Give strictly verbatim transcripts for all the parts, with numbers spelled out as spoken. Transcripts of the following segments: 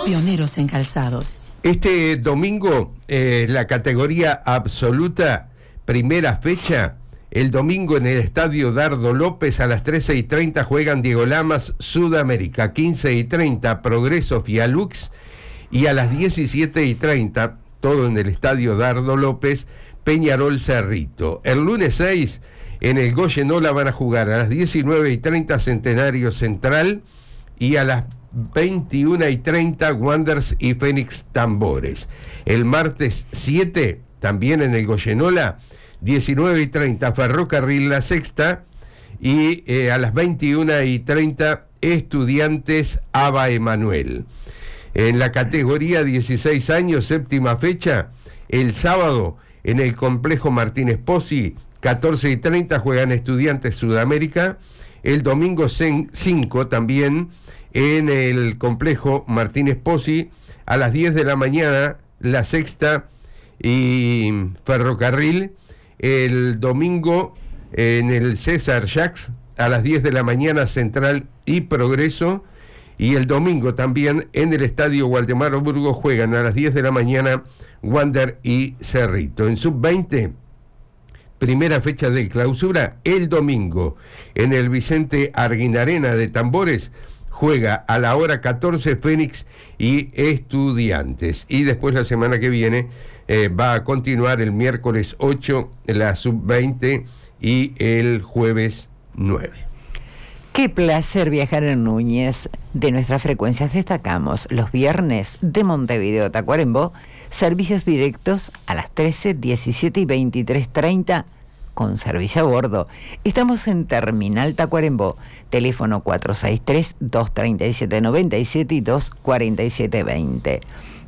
Pioneros en calzados. Este domingo, eh, la categoría absoluta, primera fecha, el domingo en el Estadio Dardo López a las trece y treinta juegan Diego Lamas, Sudamérica, quince y treinta Progreso Fialux, y a las diecisiete y treinta, todo en el Estadio Dardo López, Peñarol Cerrito. El lunes seis, en el Goyenola van a jugar a las diecinueve y treinta Centenario Central, y a las veintiuna y treinta Wanderers y Fénix Tambores. El martes siete, también en el Goyenola, diecinueve y treinta Ferrocarril La Sexta, y eh, a las veintiuna y treinta Estudiantes Aba Emanuel. En la categoría dieciséis años, séptima fecha, el sábado en el complejo Martínez Pozzi, catorce y treinta juegan Estudiantes Sudamérica. El domingo cinco también en el complejo Martínez Pozzi, a las diez de la mañana, La Sexta y Ferrocarril. El domingo en el César Jacques, a las diez de la mañana, Central y Progreso. Y el domingo también en el Estadio Waldemar Burgos juegan a las diez de la mañana Wander y Cerrito. En sub veinte, primera fecha de clausura, el domingo en el Vicente Arguinarena de Tambores, juega a la hora catorce Fénix y Estudiantes. Y después la semana que viene eh, va a continuar el miércoles ocho la sub veinte y el jueves nueve. Qué placer viajar en Núñez. De nuestras frecuencias destacamos los viernes de Montevideo a Tacuarembó, servicios directos a las trece, diecisiete y veintitrés treinta con servicio a bordo. Estamos en Terminal Tacuarembó, teléfono cuatro seis tres, dos tres siete, nueve siete y dos cuatro siete dos cero.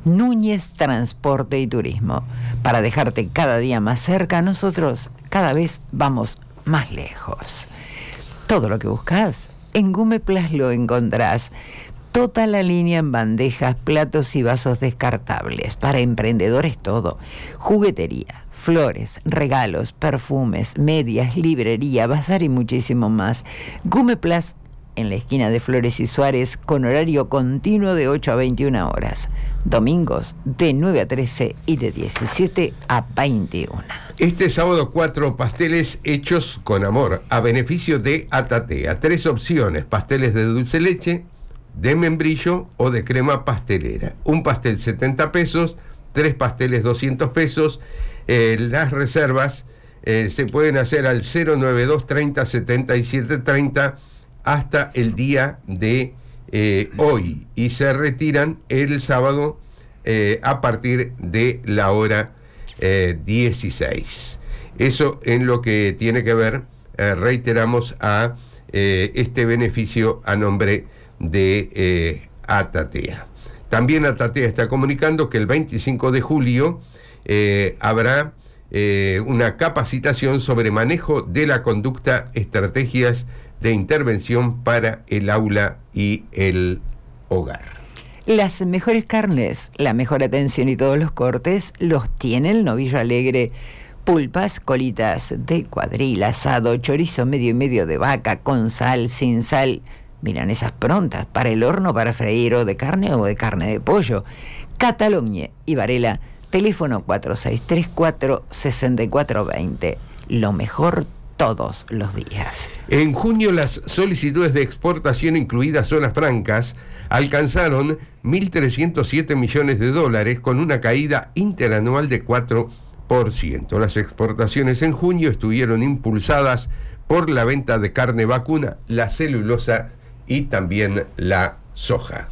Núñez Transporte y Turismo. Para dejarte cada día más cerca, nosotros cada vez vamos más lejos. Todo lo que buscas, en Gumeplas lo encontrás. Toda la línea en bandejas, platos y vasos descartables. Para emprendedores todo. Juguetería, flores, regalos, perfumes, medias, librería, bazar y muchísimo más. Gumeplas, en la esquina de Flores y Suárez, con horario continuo de ocho a veintiuna horas. Domingos de nueve a trece y de diecisiete a veintiuna. Este sábado cuatro pasteles hechos con amor a beneficio de Atatea. Tres opciones: pasteles de dulce leche, de membrillo o de crema pastelera. Un pastel setenta pesos, tres pasteles doscientos pesos. Eh, las reservas eh, se pueden hacer al cero noventa y dos, treinta, setenta y siete treinta hasta el día de eh, hoy, y se retiran el sábado eh, a partir de la hora eh, dieciséis. Eso en lo que tiene que ver, eh, reiteramos, a eh, este beneficio a nombre de eh, Atatea. También Atatea está comunicando que el veinticinco de julio eh, habrá eh, una capacitación sobre manejo de la conducta, estrategias de intervención para el aula y el hogar. Las mejores carnes, la mejor atención y todos los cortes los tiene el Novillo Alegre. Pulpas, colitas de cuadril, asado, chorizo medio y medio de vaca, con sal, sin sal, milanesas prontas para el horno, para freír, o de carne o de carne de pollo. Catalogne y Varela, teléfono cuatro seis tres cuatro, seis cuatro dos cero. Lo mejor todos los días. En junio las solicitudes de exportación, incluidas zonas francas, alcanzaron mil trescientos siete millones de dólares, con una caída interanual de cuatro por ciento. Las exportaciones en junio estuvieron impulsadas por la venta de carne vacuna, la celulosa y también la soja.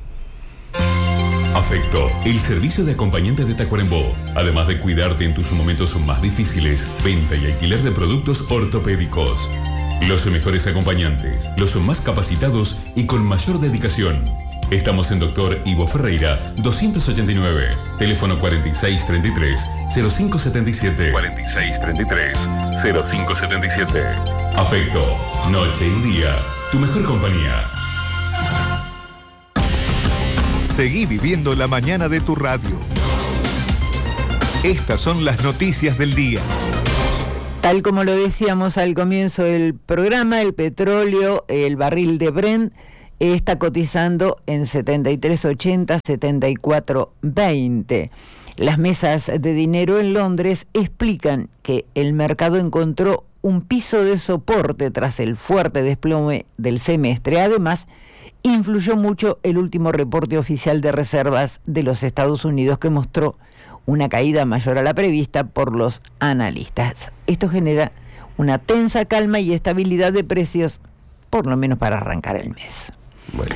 Afecto, el servicio de acompañante de Tacuarembó. Además de cuidarte en tus momentos más difíciles, venta y alquiler de productos ortopédicos. Los mejores acompañantes, los más capacitados y con mayor dedicación. Estamos en Doctor Ivo Ferreira, doscientos ochenta y nueve. Teléfono cuarenta y seis treinta y tres, cero cinco setenta y siete. cuarenta y seis treinta y tres, cero cinco setenta y siete. Afecto, noche y día, tu mejor compañía. Seguí viviendo la mañana de tu radio. Estas son las noticias del día. Tal como lo decíamos al comienzo del programa, el petróleo, el barril de Brent, está cotizando en setenta y tres ochenta, setenta y cuatro veinte. Las mesas de dinero en Londres explican que el mercado encontró un piso de soporte tras el fuerte desplome del semestre. Además, influyó mucho el último reporte oficial de reservas de los Estados Unidos, que mostró una caída mayor a la prevista por los analistas. Esto genera una tensa calma y estabilidad de precios, por lo menos para arrancar el mes. Bueno.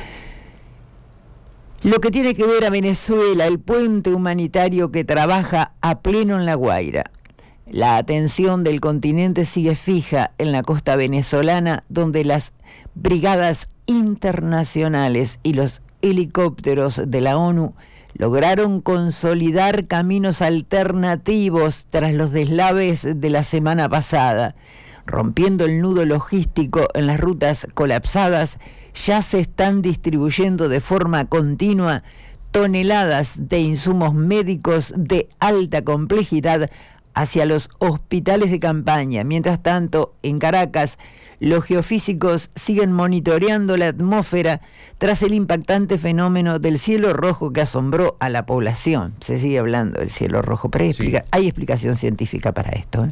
Lo que tiene que ver a Venezuela, el puente humanitario que trabaja a pleno en La Guaira. La atención del continente sigue fija en la costa venezolana, donde las brigadas internacionales y los helicópteros de la ONU lograron consolidar caminos alternativos tras los deslaves de la semana pasada. Rompiendo el nudo logístico en las rutas colapsadas, ya se están distribuyendo de forma continua toneladas de insumos médicos de alta complejidad hacia los hospitales de campaña. Mientras tanto, en Caracas, los geofísicos siguen monitoreando la atmósfera tras el impactante fenómeno del cielo rojo que asombró a la población. Se sigue hablando del cielo rojo, pero hay, Sí. explica- hay explicación científica para esto, ¿eh?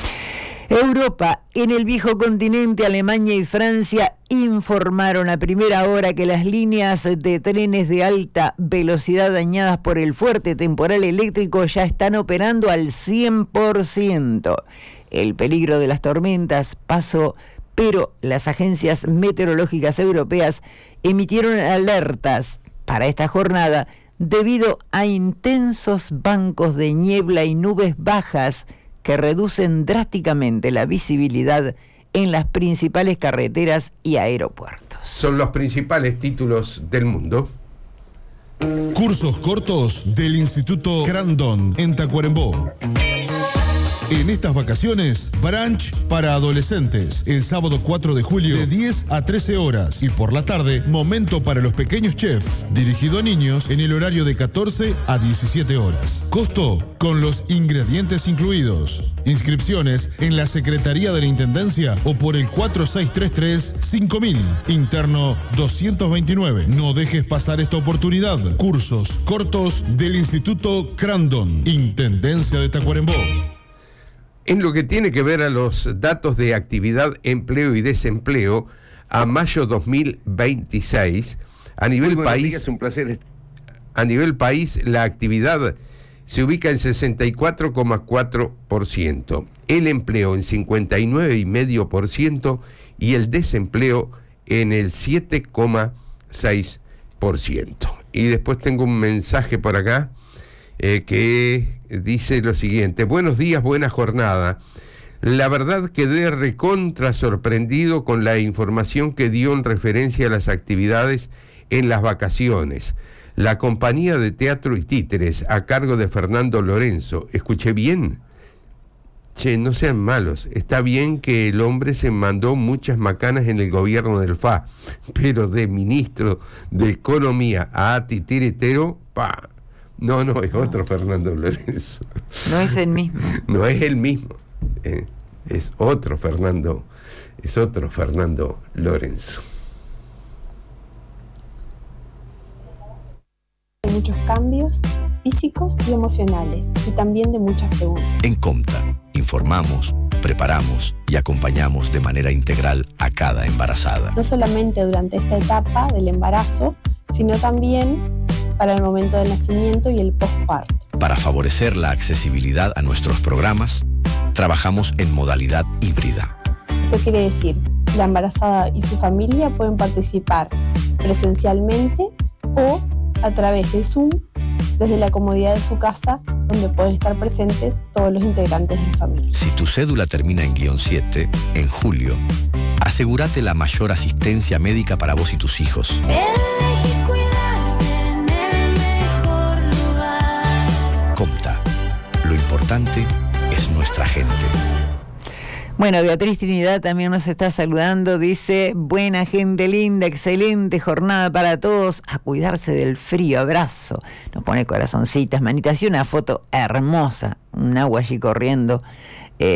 Europa, en el viejo continente, Alemania y Francia informaron a primera hora que las líneas de trenes de alta velocidad dañadas por el fuerte temporal eléctrico ya están operando al cien por ciento. El peligro de las tormentas pasó, pero las agencias meteorológicas europeas emitieron alertas para esta jornada debido a intensos bancos de niebla y nubes bajas que reducen drásticamente la visibilidad en las principales carreteras y aeropuertos. Son los principales títulos del mundo. Cursos cortos del Instituto Crandon en Tacuarembó. En estas vacaciones, brunch para adolescentes, el sábado cuatro de julio de diez a trece horas y por la tarde, momento para los pequeños chefs, dirigido a niños en el horario de catorce a diecisiete horas. Costo con los ingredientes incluidos. Inscripciones en la Secretaría de la Intendencia o por el cuatro seis tres tres cinco mil, interno doscientos veintinueve. No dejes pasar esta oportunidad. Cursos cortos del Instituto Crandon, Intendencia de Tacuarembó. En lo que tiene que ver a los datos de actividad, empleo y desempleo, a mayo dos mil veintiséis, a nivel país, días, un placer. a nivel país, la actividad se ubica en sesenta y cuatro coma cuatro por ciento, el empleo en cincuenta y nueve coma cinco por ciento y el desempleo en el siete coma seis por ciento. Y después tengo un mensaje por acá eh, que dice lo siguiente: buenos días, buena jornada. La verdad quedé recontra sorprendido con la información que dio en referencia a las actividades en las vacaciones. La compañía de teatro y títeres a cargo de Fernando Lorenzo. ¿Escuché bien? Che, no sean malos. Está bien que el hombre se mandó muchas macanas en el gobierno del F A, pero de ministro de Economía a titiritero, pa. No, no, es otro Fernando Lorenzo. No es el mismo. No es el mismo. Eh, es otro Fernando, es otro Fernando Lorenzo. De muchos cambios físicos y emocionales, y también de muchas preguntas. En Comta, informamos, preparamos y acompañamos de manera integral a cada embarazada. No solamente durante esta etapa del embarazo, sino también para el momento del nacimiento y el posparto. Para favorecer la accesibilidad a nuestros programas, trabajamos en modalidad híbrida. Esto quiere decir que la embarazada y su familia pueden participar presencialmente o a través de Zoom, desde la comodidad de su casa, donde pueden estar presentes todos los integrantes de la familia. Si tu cédula termina en guión siete, en julio, asegúrate la mayor asistencia médica para vos y tus hijos. Elegí cuidarte en el mejor lugar. Comta, lo importante es nuestra gente. Bueno, Beatriz Trinidad también nos está saludando, dice: buena gente linda, excelente jornada para todos, a cuidarse del frío, abrazo. Nos pone corazoncitas, manitas y una foto hermosa, un agua allí corriendo eh,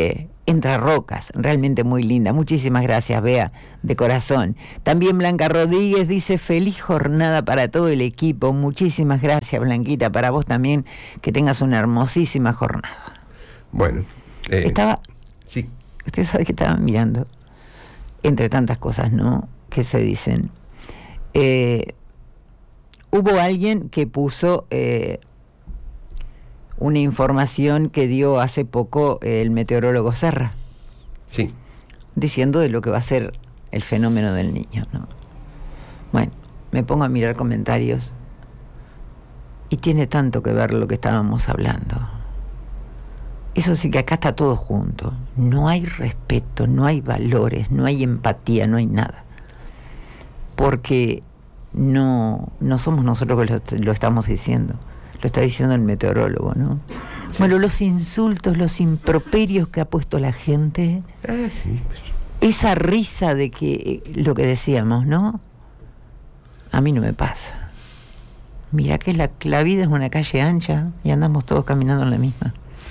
Entre Rocas, realmente muy linda. Muchísimas gracias, Bea, de corazón. También Blanca Rodríguez dice, feliz jornada para todo el equipo. Muchísimas gracias, Blanquita, para vos también, que tengas una hermosísima jornada. Bueno. Eh, Estaba... Sí. Usted sabe que estaba mirando, entre tantas cosas, ¿no?, que se dicen. Eh, hubo alguien que puso eh, una información que dio hace poco el meteorólogo Serra. Sí. Diciendo de lo que va a ser el fenómeno del niño, ¿no? Bueno, me pongo a mirar comentarios y tiene tanto que ver lo que estábamos hablando. Eso sí que acá está todo junto. No hay respeto, no hay valores, no hay empatía, no hay nada. Porque no, no somos nosotros que lo, lo estamos diciendo. Lo está diciendo el meteorólogo, ¿no? Sí. Bueno, los insultos, los improperios que ha puesto la gente. Ah, sí. Esa risa de que, lo que decíamos, ¿no? A mí no me pasa. Mira que la, la vida es una calle ancha y andamos todos caminando en la misma.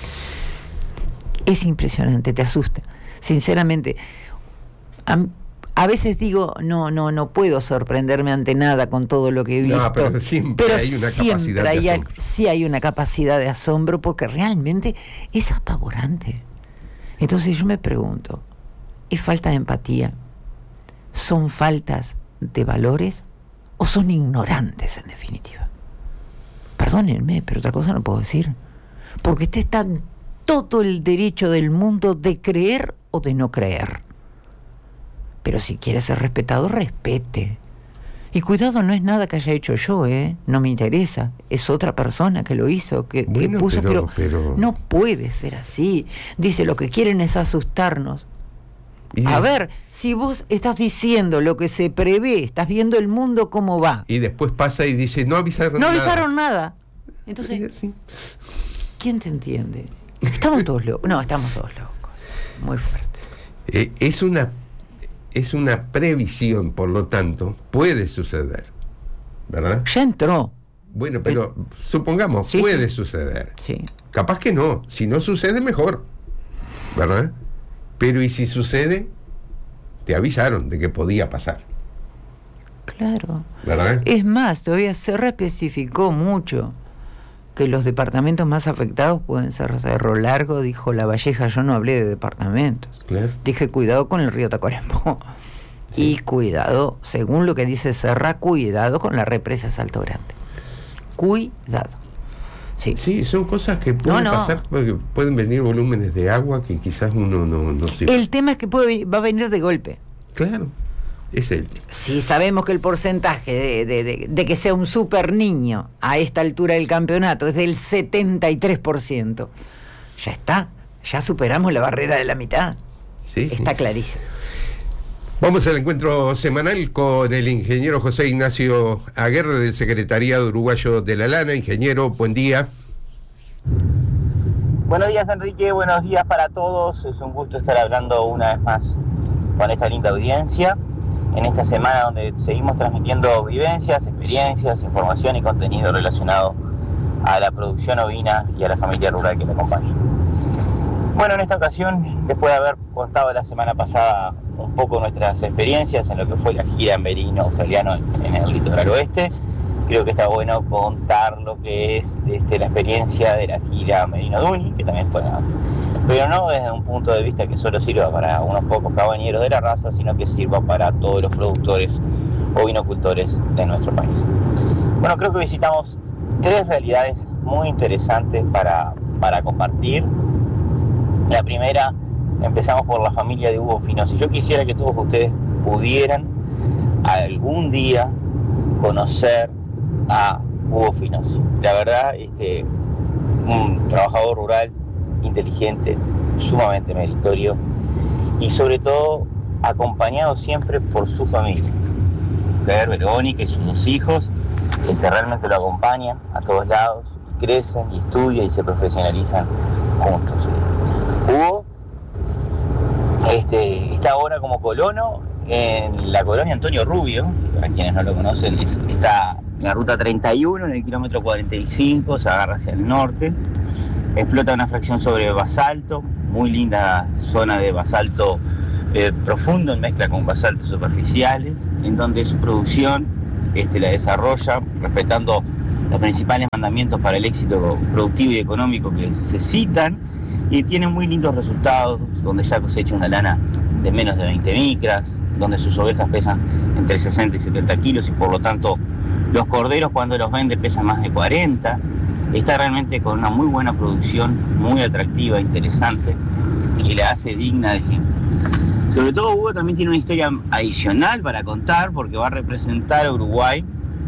Es impresionante, te asusta. Sinceramente, a, a veces digo, no, no, no puedo sorprenderme ante nada con todo lo que he visto. No, pero siempre pero hay una siempre capacidad de hay, asombro. Sí hay una capacidad de asombro porque realmente es apavorante. Entonces yo me pregunto, ¿es falta de empatía? ¿Son faltas de valores? ¿O son ignorantes en definitiva? Perdónenme, pero otra cosa no puedo decir. Porque usted está todo el derecho del mundo de creer o de no creer. Pero si quiere ser respetado, respete. Y cuidado, no es nada que haya hecho yo, ¿eh? No me interesa. Es otra persona que lo hizo, que, bueno, que puso, pero, pero, pero no puede ser así. Dice, lo que quieren es asustarnos. Y a ver, si vos estás diciendo lo que se prevé, estás viendo el mundo cómo va. Y después pasa y dice, no avisaron no nada. No avisaron nada. Entonces, sí. ¿Quién te entiende? Estamos todos locos. No, estamos todos locos. Muy fuerte. Eh, es una es una previsión, por lo tanto, puede suceder, ¿verdad? Ya entró. Bueno, pero El, supongamos, sí, puede sí. suceder. Sí. Capaz que no. Si no sucede, mejor, ¿verdad? Pero ¿y si sucede? Te avisaron de que podía pasar. Claro. ¿Verdad? Es más, todavía se especificó mucho que los departamentos más afectados pueden ser Cerro Largo, dijo La Valleja. Yo no hablé de departamentos. Claro. Dije cuidado con el río Tacuarembó. Sí. Y cuidado, según lo que dice Serra, cuidado con la represa Salto Grande. Cuidado. Sí, sí, son cosas que pueden no, no. pasar, porque pueden venir volúmenes de agua que quizás uno no, no se... El tema es que puede, va a venir de golpe. Claro. Es el tema. Si sabemos que el porcentaje de, de, de, de que sea un super niño a esta altura del campeonato es del setenta y tres por ciento, ya está, ya superamos la barrera de la mitad. Sí, está sí. clarísimo. Vamos al encuentro semanal con el ingeniero José Ignacio Aguerre del Secretariado Uruguayo de la Lana. Ingeniero, buen día. Buenos días, Enrique, buenos días para todos. Es un gusto estar hablando una vez más con esta linda audiencia en esta semana donde seguimos transmitiendo vivencias, experiencias, información y contenido relacionado a la producción ovina y a la familia rural que la acompaña. Bueno, en esta ocasión, después de haber contado la semana pasada un poco nuestras experiencias en lo que fue la gira merino australiano en el litoral oeste, creo que está bueno contar lo que es este, la experiencia de la gira Merino Duni, que también fue, pero no desde un punto de vista que solo sirva para unos pocos cabañeros de la raza, sino que sirva para todos los productores ovinocultores de nuestro país. Bueno, creo que visitamos tres realidades muy interesantes para, para compartir. La primera, empezamos por la familia de Hugo Finosi. Yo quisiera que todos ustedes pudieran algún día conocer a Hugo Finosi. La verdad es que un trabajador rural inteligente, sumamente meritorio y sobre todo acompañado siempre por su familia. Mujer, Verónica y sus dos hijos, que realmente lo acompañan a todos lados, crecen y estudian y se profesionalizan juntos. Hugo este, está ahora como colono en la colonia Antonio Rubio. Para quienes no lo conocen, es, está en la ruta treinta y uno, en el kilómetro cuarenta y cinco, se agarra hacia el norte. Explota una fracción sobre basalto, muy linda zona de basalto eh, profundo en mezcla con basaltos superficiales, en donde su producción este, la desarrolla respetando los principales mandamientos para el éxito productivo y económico que se citan, y tiene muy lindos resultados, donde ya cosecha una lana de menos de veinte micras, donde sus ovejas pesan entre sesenta y setenta kilos y por lo tanto los corderos cuando los vende pesan más de cuarenta. Está realmente con una muy buena producción, muy atractiva, interesante, que la hace digna de ejemplo. Sobre todo Hugo también tiene una historia adicional para contar, porque va a representar a Uruguay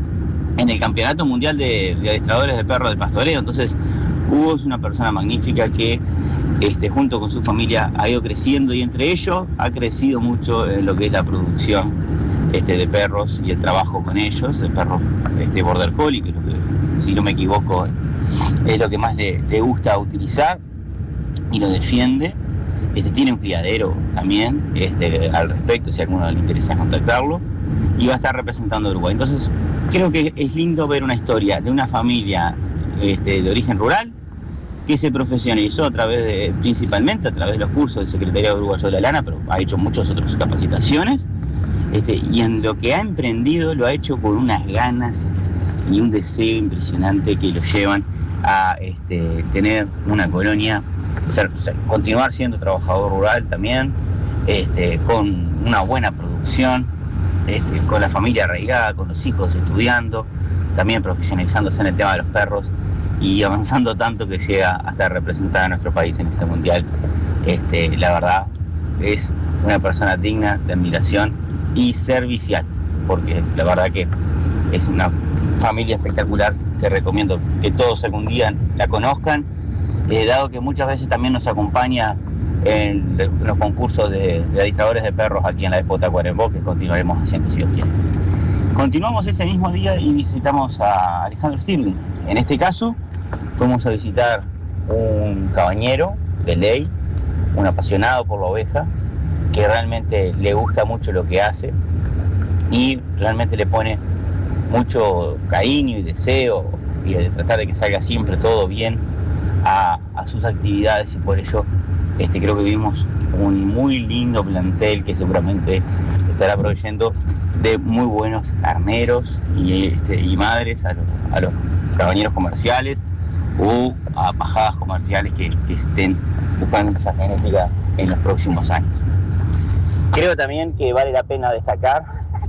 en el Campeonato Mundial de, de Adiestradores de Perros de Pastoreo. Entonces Hugo es una persona magnífica que este, junto con su familia ha ido creciendo, y entre ellos ha crecido mucho en lo que es la producción este, de perros y el trabajo con ellos, de perros este, border collie, que, es lo que si no me equivoco es lo que más le, le gusta utilizar y lo defiende. Este, tiene un criadero también este, al respecto, si a alguno le interesa contactarlo, y va a estar representando a Uruguay. Entonces creo que es lindo ver una historia de una familia este, de origen rural que se profesionalizó a través de, principalmente a través de los cursos del Secretariado Uruguayo de la Lana, pero ha hecho muchas otras capacitaciones, este, y en lo que ha emprendido lo ha hecho con unas ganas y un deseo impresionante que lo llevan a este, tener una colonia, ser, ser, continuar siendo trabajador rural también, este, con una buena producción, este, con la familia arraigada, con los hijos estudiando, también profesionalizándose en el tema de los perros y avanzando tanto que llega hasta representar a nuestro país en este mundial. Este, la verdad es una persona digna de admiración y servicial, porque la verdad que es una familia espectacular que recomiendo que todos algún día la conozcan, eh, dado que muchas veces también nos acompaña en, en los concursos de, de adiestradores de perros aquí en la Expo Tacuarembó, que continuaremos haciendo si Dios quiere. Continuamos ese mismo día y visitamos a Alejandro Stirling. En este caso fuimos a visitar un cabañero de ley, un apasionado por la oveja, que realmente le gusta mucho lo que hace y realmente le pone mucho cariño y deseo y de tratar de que salga siempre todo bien a, a sus actividades, y por ello este, creo que vimos un muy lindo plantel que seguramente estará proveyendo de muy buenos carneros y, este, y madres a los, a los cabañeros comerciales o a pajadas comerciales que, que estén buscando esa genética en los próximos años. Creo también que vale la pena destacar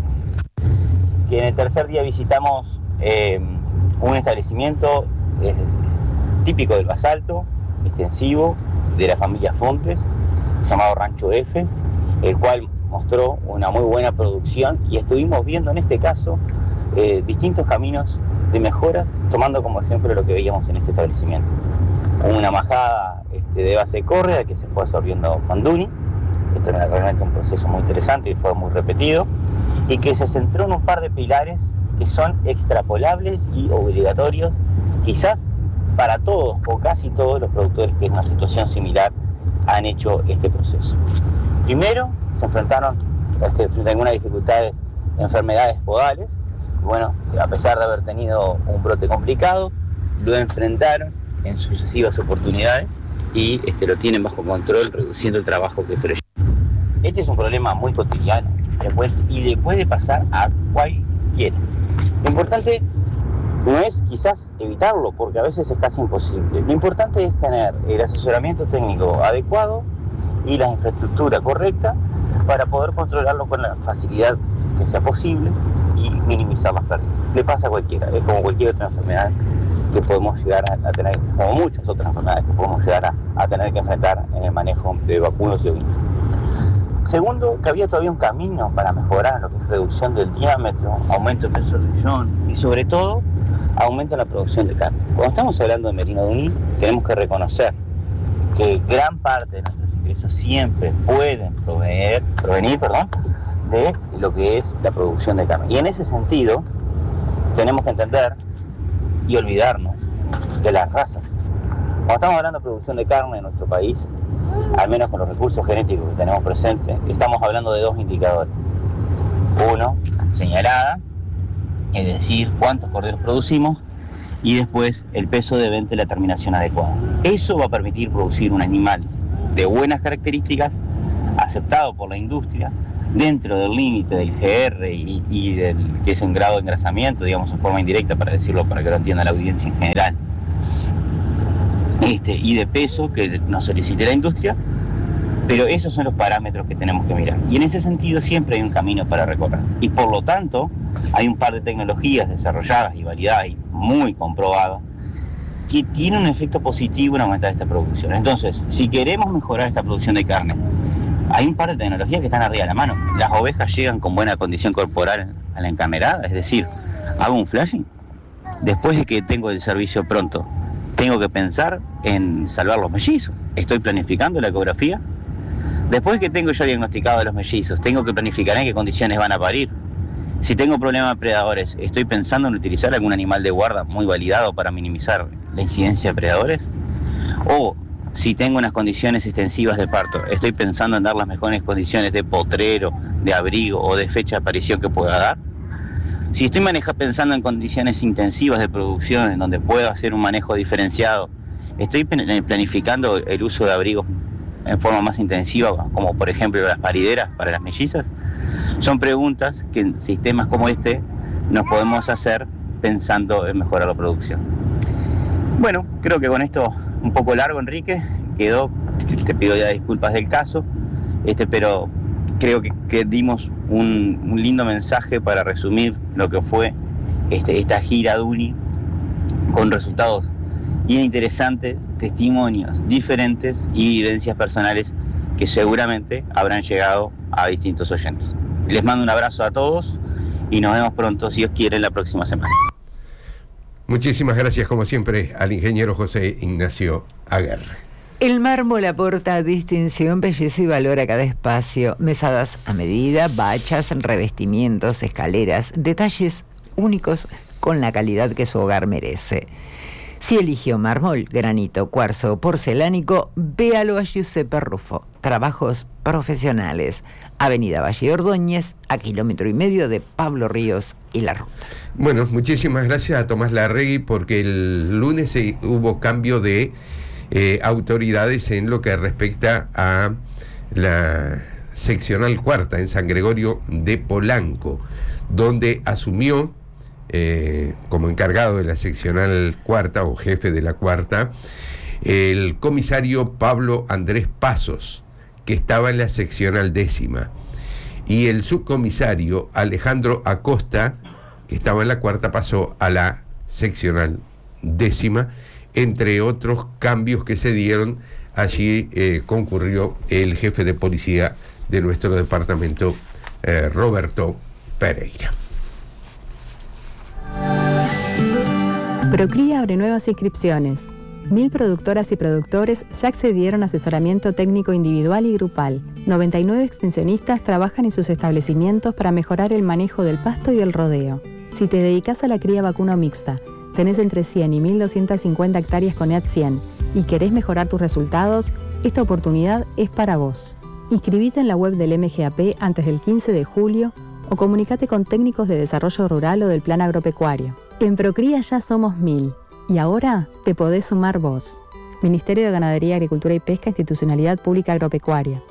que en el tercer día visitamos eh, un establecimiento eh, típico del basalto, extensivo, de la familia Fontes, llamado Rancho F, el cual mostró una muy buena producción, y estuvimos viendo en este caso eh, distintos caminos de mejora, tomando como ejemplo lo que veíamos en este establecimiento. Una majada este, de base de córreda que se fue absorbiendo con Duni. Esto era realmente un proceso muy interesante y fue muy repetido, y que se centró en un par de pilares que son extrapolables y obligatorios, quizás para todos o casi todos los productores que en una situación similar han hecho este proceso. Primero, se enfrentaron este, frente a algunas dificultades, enfermedades podales. Bueno, a pesar de haber tenido un brote complicado, lo enfrentaron en sucesivas oportunidades y este, lo tienen bajo control, reduciendo el trabajo que esto le lleva. Este es un problema muy cotidiano, frecuente, y le puede pasar a cualquiera. Lo importante no es quizás evitarlo, porque a veces es casi imposible. Lo importante es tener el asesoramiento técnico adecuado y la infraestructura correcta para poder controlarlo con la facilidad que sea posible y minimizar las pérdidas. Le pasa a cualquiera, es como cualquier otra enfermedad que podemos llegar a, a tener, como muchas otras enfermedades que podemos llegar a, a tener que enfrentar en el manejo de vacunos y ovinos. Segundo, que había todavía un camino para mejorar lo que es reducción del diámetro, aumento del peso del riñón y sobre todo aumento en la producción de carne. Cuando estamos hablando de merino de unir, tenemos que reconocer que gran parte de nuestros ingresos siempre pueden proveer, provenir perdón, de lo que es la producción de carne. Y en ese sentido, tenemos que entender y olvidarnos de las razas. Cuando estamos hablando de producción de carne en nuestro país, al menos con los recursos genéticos que tenemos presentes, estamos hablando de dos indicadores. Uno, señalada, es decir, cuántos corderos producimos, y después el peso de venta y la terminación adecuada. Eso va a permitir producir un animal de buenas características, aceptado por la industria, dentro del límite del G R y, y del que es un grado de engrasamiento, digamos en forma indirecta para decirlo, para que lo entienda la audiencia en general, este, y de peso que nos solicite la industria, pero esos son los parámetros que tenemos que mirar. Y en ese sentido siempre hay un camino para recorrer. Y por lo tanto, hay un par de tecnologías desarrolladas y validadas y muy comprobadas que tienen un efecto positivo en aumentar esta producción. Entonces, si queremos mejorar esta producción de carne, hay un par de tecnologías que están arriba de la mano. Las ovejas llegan con buena condición corporal a la encarnerada, es decir, hago un flashing. Después de que tengo el servicio pronto, tengo que pensar en salvar los mellizos. Estoy planificando la ecografía. Después que tengo ya diagnosticado a los mellizos, tengo que planificar en qué condiciones van a parir. Si tengo problemas de predadores, estoy pensando en utilizar algún animal de guarda muy validado para minimizar la incidencia de predadores. O si tengo unas condiciones extensivas de parto, estoy pensando en dar las mejores condiciones de potrero, de abrigo o de fecha de aparición que pueda dar. Si estoy maneja, pensando en condiciones intensivas de producción, en donde puedo hacer un manejo diferenciado, estoy planificando el uso de abrigos en forma más intensiva, como por ejemplo las parideras para las mellizas. Son preguntas que en sistemas como este nos podemos hacer pensando en mejorar la producción. Bueno, creo que con esto un poco largo, Enrique, quedó. Te pido ya disculpas del caso, este, pero creo que, que dimos un, un lindo mensaje para resumir lo que fue este, esta gira de Uni, con resultados bien interesantes, testimonios diferentes y vivencias personales que seguramente habrán llegado a distintos oyentes. Les mando un abrazo a todos y nos vemos pronto, si Dios quiere, la próxima semana. Muchísimas gracias, como siempre, al ingeniero José Ignacio Aguerre. El mármol aporta distinción, belleza y valor a cada espacio. Mesadas a medida, bachas, revestimientos, escaleras, detalles únicos con la calidad que su hogar merece. Si eligió mármol, granito, cuarzo o porcelánico, véalo a Giuseppe Rufo. Trabajos profesionales. Avenida Valle Ordóñez, a kilómetro y medio de Pablo Ríos y La Ruta. Bueno, muchísimas gracias a Tomás Larregui, porque el lunes eh, hubo cambio de eh, autoridades en lo que respecta a la seccional cuarta en San Gregorio de Polanco, donde asumió eh, como encargado de la seccional cuarta o jefe de la cuarta el comisario Pablo Andrés Pasos, que estaba en la seccional décima, y el subcomisario Alejandro Acosta, que estaba en la cuarta, pasó a la seccional décima, entre otros cambios que se dieron. Allí eh, concurrió el jefe de policía de nuestro departamento, eh, Roberto Pereira. Procría abre nuevas inscripciones. Mil productoras y productores ya accedieron a asesoramiento técnico individual y grupal. noventa y nueve extensionistas trabajan en sus establecimientos para mejorar el manejo del pasto y el rodeo. Si te dedicas a la cría vacuna mixta, tenés entre cien y mil doscientas cincuenta hectáreas con E A T cien y querés mejorar tus resultados, esta oportunidad es para vos. Inscribite en la web del M G A P antes del quince de julio o comunicate con técnicos de desarrollo rural o del plan agropecuario. En Procría ya somos mil. Y ahora te podés sumar vos. Ministerio de Ganadería, Agricultura y Pesca, Institucionalidad Pública Agropecuaria.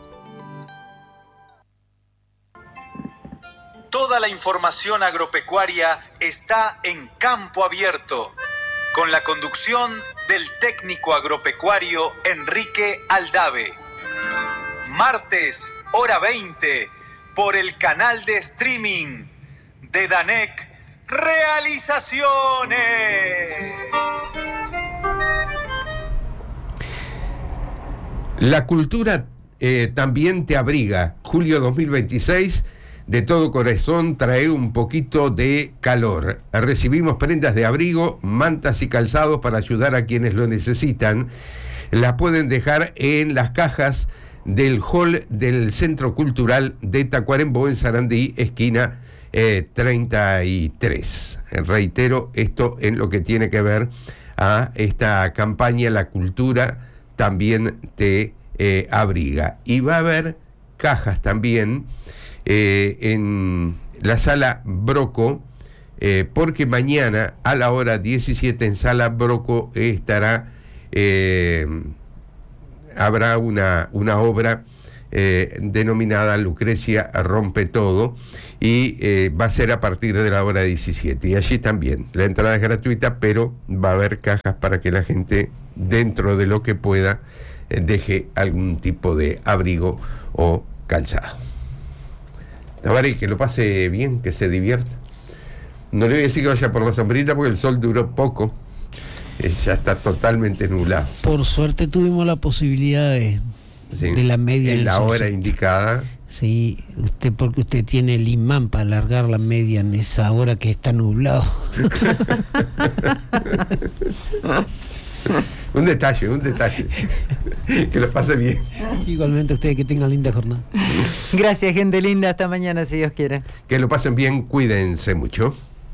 Toda la información agropecuaria está en Campo Abierto, con la conducción del técnico agropecuario Enrique Aldave. Martes, hora veinte, por el canal de streaming de Danec Realizaciones. La cultura eh, también te abriga. Julio dos mil veintiséis, de todo corazón, trae un poquito de calor. Recibimos prendas de abrigo, mantas y calzados para ayudar a quienes lo necesitan. Las pueden dejar en las cajas del hall del Centro Cultural de Tacuarembó, en Sarandí, esquina Eh, treinta y tres. Reitero, esto en lo que tiene que ver a esta campaña La Cultura también te eh, abriga. Y va a haber cajas también eh, en la sala Broco, eh, porque mañana a la hora diecisiete en sala Broco estará eh, habrá una, una obra eh, denominada Lucrecia Rompe Todo, y eh, va a ser a partir de la hora diecisiete. Y allí también, la entrada es gratuita, pero va a haber cajas para que la gente, dentro de lo que pueda, eh, deje algún tipo de abrigo o calzado. Tabaré, que lo pase bien, que se divierta. No le voy a decir que vaya por la sombrita porque el sol duró poco. Eh, ya está totalmente nublado. Por suerte tuvimos la posibilidad de, sí, de la media en en la el hora solcito. indicada. Sí, usted porque usted tiene el imán para alargar la media en esa hora que está nublado. Un detalle, un detalle. Que lo pase bien. Igualmente ustedes, que tengan linda jornada. Gracias, gente linda. Hasta mañana, si Dios quiere. Que lo pasen bien, cuídense mucho.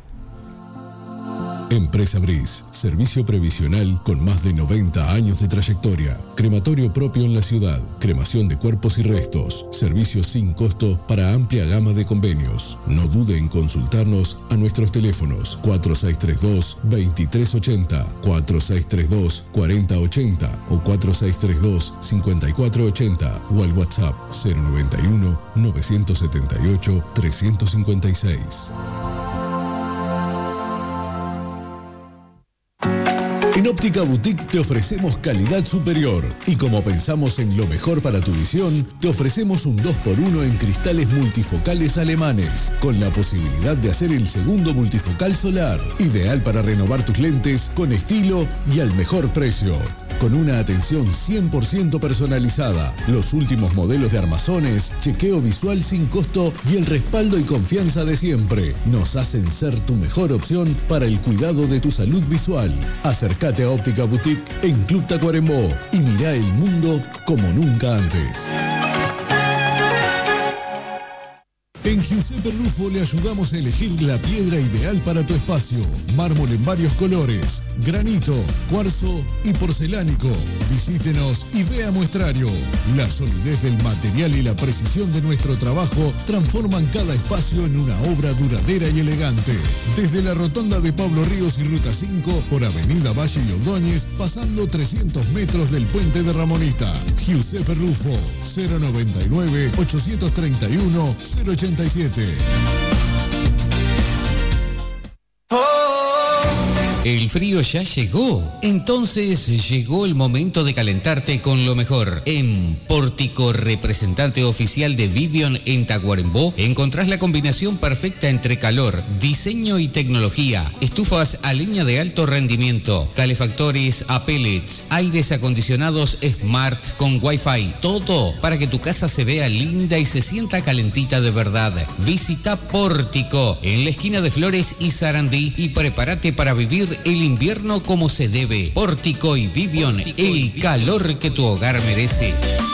Empresa Bris, servicio previsional con más de noventa años de trayectoria. Crematorio propio en la ciudad, cremación de cuerpos y restos, servicios sin costo para amplia gama de convenios. No dude en consultarnos a nuestros teléfonos cuatro seis tres dos, dos tres ocho cero, cuatro seis tres dos, cuatro cero ocho cero o cuatro seis tres dos, cinco cuatro ocho cero o al WhatsApp cero noventa y uno, novecientos setenta y ocho, trescientos cincuenta y seis. En Óptica Boutique te ofrecemos calidad superior y como pensamos en lo mejor para tu visión, te ofrecemos un dos por uno en cristales multifocales alemanes, con la posibilidad de hacer el segundo multifocal solar, ideal para renovar tus lentes con estilo y al mejor precio. Con una atención cien por ciento personalizada, los últimos modelos de armazones, chequeo visual sin costo y el respaldo y confianza de siempre nos hacen ser tu mejor opción para el cuidado de tu salud visual. Acércate a Óptica Boutique en Club Tacuarembó y mirá el mundo como nunca antes. En Giuseppe Rufo le ayudamos a elegir la piedra ideal para tu espacio. Mármol en varios colores, granito, cuarzo y porcelánico. Visítenos y vea muestrario. La solidez del material y la precisión de nuestro trabajo transforman cada espacio en una obra duradera y elegante. Desde la rotonda de Pablo Ríos y Ruta cinco por Avenida Valle y Ordóñez, pasando trescientos metros del puente de Ramonita. Giuseppe Rufo, cero noventa y nueve, ochocientos treinta y uno, cero ochenta y siete. El frío ya llegó, entonces llegó el momento de calentarte con lo mejor. En Pórtico, representante oficial de Vivion en Tacuarembó, encontrás la combinación perfecta entre calor, diseño y tecnología. Estufas a leña de alto rendimiento, calefactores a pellets, aires acondicionados Smart con Wi-Fi. Todo para que tu casa se vea linda y se sienta calentita de verdad. Visita Pórtico en la esquina de Flores y Sarandí y prepárate para vivir el invierno como se debe. Pórtico y Vivion, el calor que tu hogar merece.